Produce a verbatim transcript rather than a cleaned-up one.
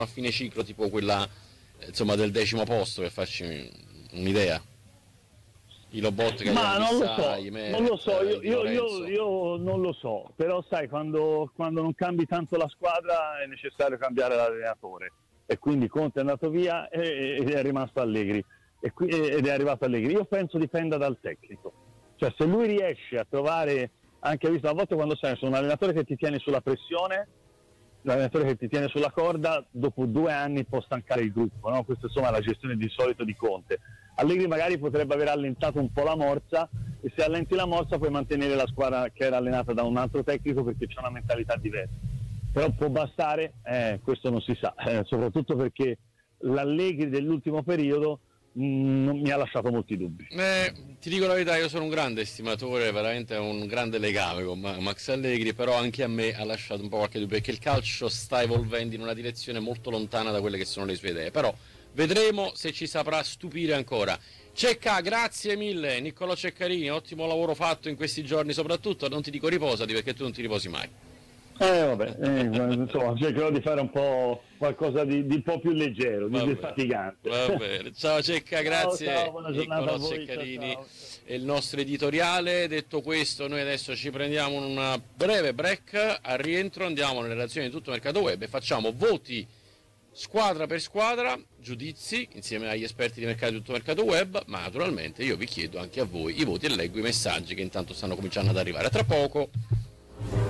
a fine ciclo, tipo quella eh, insomma del decimo posto, per farci un'idea. I Lobot che Ma abbiamo non lo visto, so, i Mertz, non lo so, io, i Di io, io, Lorenzo. io non lo so, però sai, quando, quando non cambi tanto la squadra è necessario cambiare l'allenatore, e quindi Conte è andato via e, ed è rimasto Allegri, e qui, ed è arrivato Allegri. Io penso dipenda dal tecnico, cioè se lui riesce a trovare, anche visto a volte quando sei un allenatore che ti tiene sulla pressione, l'allenatore che ti tiene sulla corda, dopo due anni può stancare il gruppo, no? Questa insomma è la gestione di solito di Conte. Allegri magari potrebbe aver allentato un po' la morsa, e se allenti la morsa puoi mantenere la squadra che era allenata da un altro tecnico, perché c'è una mentalità diversa. Però può bastare, eh, questo non si sa, eh, soprattutto perché l'Allegri dell'ultimo periodo mh, non mi ha lasciato molti dubbi. Eh, ti dico la verità, io sono un grande estimatore, veramente un grande legame con Max Allegri, però anche a me ha lasciato un po' qualche dubbio, perché il calcio sta evolvendo in una direzione molto lontana da quelle che sono le sue idee, però vedremo se ci saprà stupire ancora. Cecca, grazie mille, Niccolò Ceccarini, ottimo lavoro fatto in questi giorni, soprattutto non ti dico riposati, perché tu non ti riposi mai. Eh vabbè, eh, insomma, cercherò di fare un po' qualcosa di, di un po' più leggero, di Va bene, defatigante. va bene. Ciao Cecca, grazie. Ciao, ciao, buona giornata Niccolò a voi, Ceccarini ciao, ciao. è il nostro editoriale. Detto questo, noi adesso ci prendiamo una breve break, al rientro andiamo nelle redazioni di Tutto Mercato Web e facciamo voti squadra per squadra, giudizi insieme agli esperti di mercato di Tutto Mercato Web, ma naturalmente io vi chiedo anche a voi i voti e leggo i messaggi che intanto stanno cominciando ad arrivare. A tra poco.